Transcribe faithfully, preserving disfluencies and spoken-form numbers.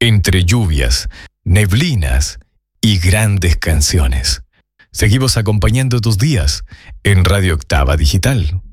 entre lluvias, neblinas y grandes canciones. Seguimos acompañando tus días en Radio Octava Digital.